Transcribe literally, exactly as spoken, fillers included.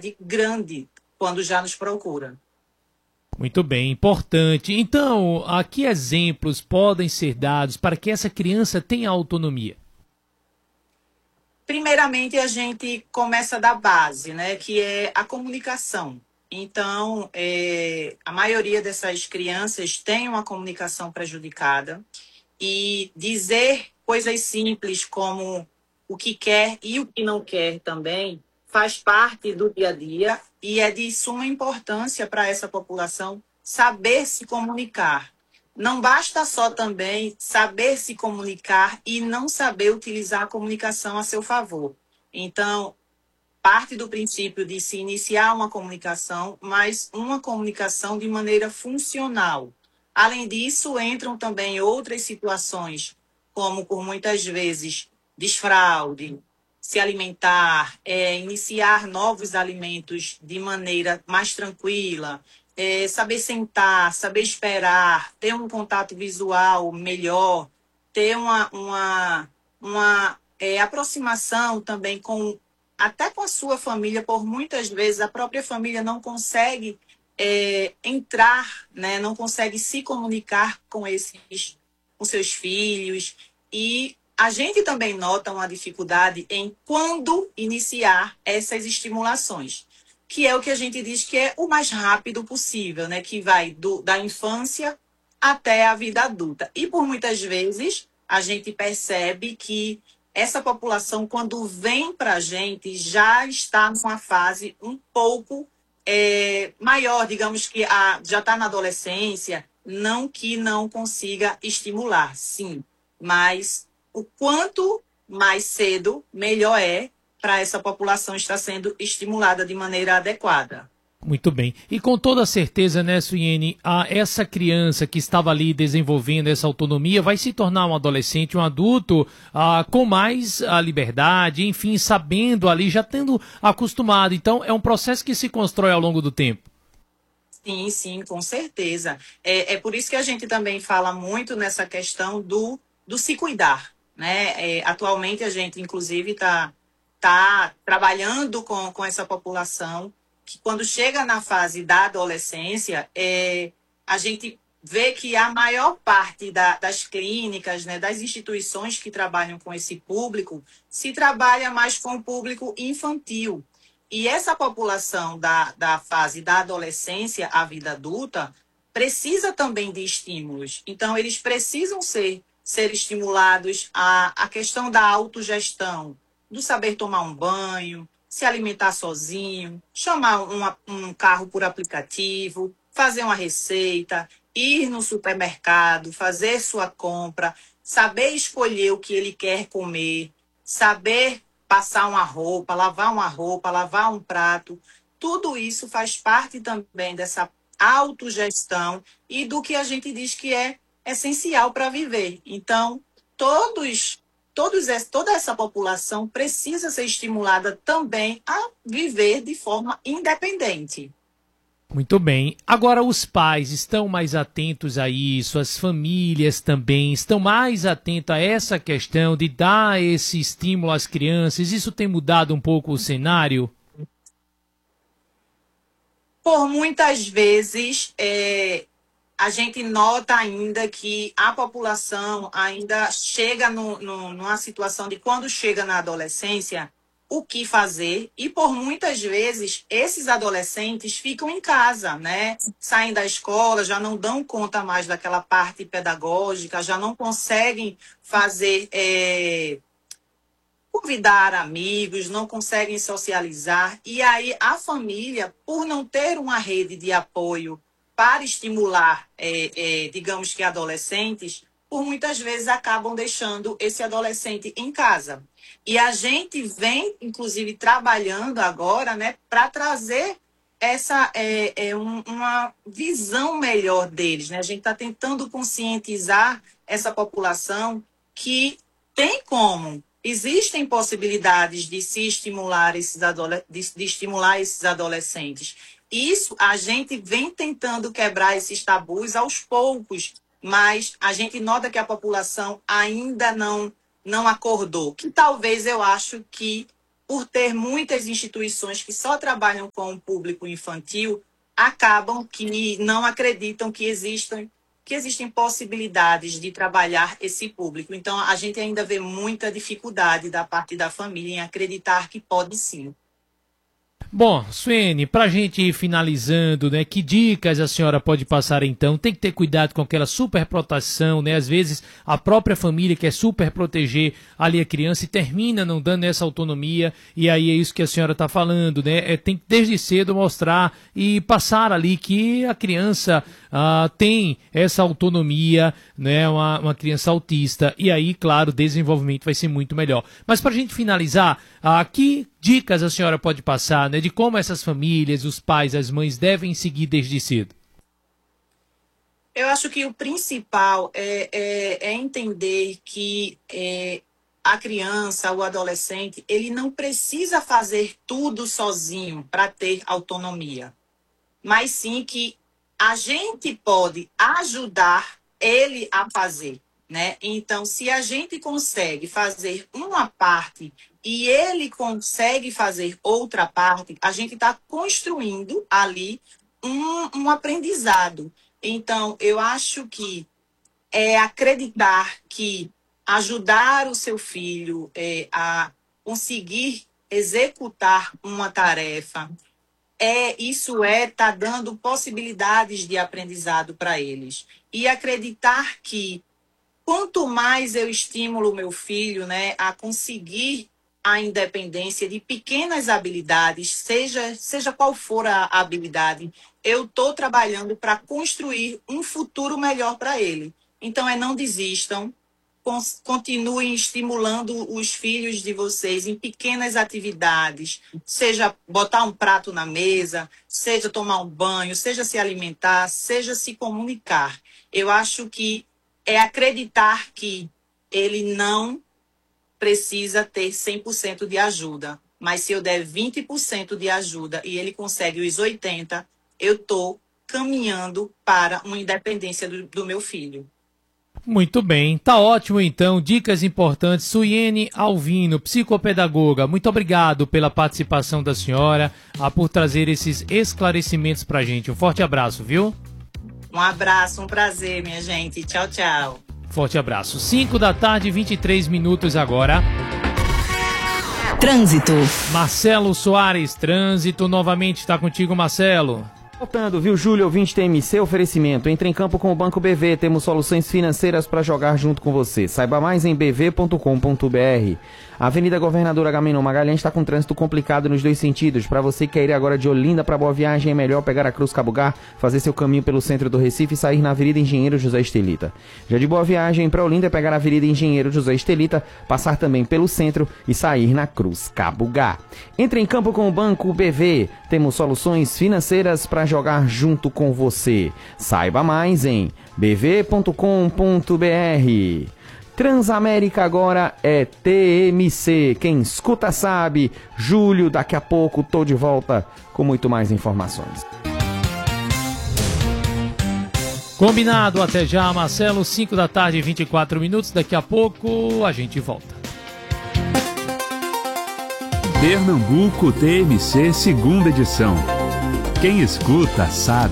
dificuldade grande quando já nos procura. Muito bem, importante. Então, a que exemplos podem ser dados para que essa criança tenha autonomia? Primeiramente, a gente começa da base, né, que é a comunicação. Então, é, a maioria dessas crianças tem uma comunicação prejudicada e dizer coisas simples como o que quer e o que não quer também faz parte do dia a dia e é de suma importância para essa população saber se comunicar. Não basta só também saber se comunicar e não saber utilizar a comunicação a seu favor. Então, parte do princípio de se iniciar uma comunicação, mas uma comunicação de maneira funcional. Além disso, entram também outras situações, como por muitas vezes desfraude, se alimentar, é, iniciar novos alimentos de maneira mais tranquila, é, saber sentar, saber esperar, ter um contato visual melhor, ter uma, uma, uma é, aproximação também com até com a sua família. Por muitas vezes a própria família não consegue é, entrar, né, não consegue se comunicar com esses, com seus filhos, e a gente também nota uma dificuldade em quando iniciar essas estimulações, que é o que a gente diz que é o mais rápido possível, né, que vai do, da infância até a vida adulta. E por muitas vezes a gente percebe que essa população, quando vem para a gente, já está numa fase um pouco é, maior, digamos que a, já está na adolescência, não que não consiga estimular, sim, mas o quanto mais cedo, melhor é para essa população estar sendo estimulada de maneira adequada. Muito bem. E com toda certeza, né, Suiene, a essa criança que estava ali desenvolvendo essa autonomia vai se tornar um adolescente, um adulto ah, com mais a liberdade, enfim, sabendo ali, já tendo acostumado. Então, é um processo que se constrói ao longo do tempo. Sim, sim, com certeza. É, é por isso que a gente também fala muito nessa questão do, do se cuidar, né? É, atualmente a gente, inclusive, está tá trabalhando com, com essa população que, quando chega na fase da adolescência, é, a gente vê que a maior parte da, das clínicas, né, das instituições que trabalham com esse público, se trabalha mais com o público infantil. E essa população da, da fase da adolescência à vida adulta precisa também de estímulos. Então, eles precisam ser, ser estimulados a, a questão da autogestão, do saber tomar um banho, se alimentar sozinho, chamar uma, um carro por aplicativo, fazer uma receita, ir no supermercado, fazer sua compra, saber escolher o que ele quer comer, saber passar uma roupa, lavar uma roupa, lavar um prato. Tudo isso faz parte também dessa autogestão e do que a gente diz que é essencial para viver. Então, todos Todos, toda essa população precisa ser estimulada também a viver de forma independente. Muito bem. Agora, os pais estão mais atentos a isso, as famílias também estão mais atentas a essa questão de dar esse estímulo às crianças. Isso tem mudado um pouco o cenário? Por muitas vezes, é, a gente nota ainda que a população ainda chega no, no, numa situação de, quando chega na adolescência, o que fazer, e por muitas vezes esses adolescentes ficam em casa, né? Saem da escola, já não dão conta mais daquela parte pedagógica, já não conseguem fazer, é, convidar amigos, não conseguem socializar, e aí a família, por não ter uma rede de apoio para estimular, é, é, digamos que adolescentes, por muitas vezes acabam deixando esse adolescente em casa. E a gente vem, inclusive, trabalhando agora, né, para trazer essa é, é um, uma visão melhor deles, né? A gente está tentando conscientizar essa população que tem como, existem possibilidades de se estimular esses, adole- de, de estimular esses adolescentes. Isso a gente vem tentando quebrar esses tabus aos poucos, mas a gente nota que a população ainda não, não acordou. Que talvez eu acho que por ter muitas instituições que só trabalham com o público infantil, acabam que não acreditam que existam, que existem possibilidades de trabalhar esse público. Então, a gente ainda vê muita dificuldade da parte da família em acreditar que pode sim. Bom, Suene, pra gente ir finalizando, né, que dicas a senhora pode passar então? Tem que ter cuidado com aquela superproteção, né, às vezes a própria família quer super proteger ali a criança e termina não dando essa autonomia, e aí é isso que a senhora tá falando, né, é, tem que desde cedo mostrar e passar ali que a criança ah, tem essa autonomia, né, uma, uma criança autista, e aí, claro, o desenvolvimento vai ser muito melhor. Mas pra gente finalizar, ah, que dicas a senhora pode passar, né, de como essas famílias, os pais, as mães devem seguir desde cedo? Eu acho que o principal é, é, é entender que é, a criança, o adolescente, ele não precisa fazer tudo sozinho para ter autonomia, mas sim que a gente pode ajudar ele a fazer, né? Então, se a gente consegue fazer uma parte e ele consegue fazer outra parte, a gente está construindo ali um, um aprendizado. Então, eu acho que é acreditar que ajudar o seu filho é, a conseguir executar uma tarefa, é, isso é tá dando possibilidades de aprendizado para eles. E acreditar que quanto mais eu estimulo o meu filho, né, a conseguir a independência de pequenas habilidades, seja, seja qual for a habilidade, eu estou trabalhando para construir um futuro melhor para ele. Então, é não desistam, continuem estimulando os filhos de vocês em pequenas atividades, seja botar um prato na mesa, seja tomar um banho, seja se alimentar, seja se comunicar. Eu acho que é acreditar que ele não precisa ter cem por cento de ajuda, mas se eu der vinte por cento de ajuda e ele consegue os oitenta por cento, eu estou caminhando para uma independência do, do meu filho. Muito bem, tá ótimo então, dicas importantes. Suene Alvino, psicopedagoga, muito obrigado pela participação da senhora, ah, por trazer esses esclarecimentos pra gente. Um forte abraço, viu? Um abraço, um prazer, minha gente. Tchau, tchau. Forte abraço. cinco da tarde, vinte e três minutos agora. Trânsito. Marcelo Soares, trânsito novamente, está contigo, Marcelo. Voltando, viu, Júlio, ouvinte T M C, oferecimento. Entre em campo com o Banco B V, temos soluções financeiras para jogar junto com você. Saiba mais em b v ponto com ponto b r. A Avenida Governador Agamenon Magalhães está com trânsito complicado nos dois sentidos. Para você que quer ir agora de Olinda para Boa Viagem, é melhor pegar a Cruz Cabugá, fazer seu caminho pelo centro do Recife e sair na Avenida Engenheiro José Estelita. Já de Boa Viagem para Olinda é pegar a Avenida Engenheiro José Estelita, passar também pelo centro e sair na Cruz Cabugá. Entre em campo com o Banco B V, temos soluções financeiras para jogar junto com você. Saiba mais em b v ponto com ponto b r. Transamérica agora é T M C. Quem escuta sabe. Júlio, daqui a pouco tô de volta com muito mais informações. Combinado, até já, Marcelo. cinco da tarde, vinte e quatro minutos. Daqui a pouco a gente volta. Pernambuco T M C, segunda edição. Quem escuta sabe.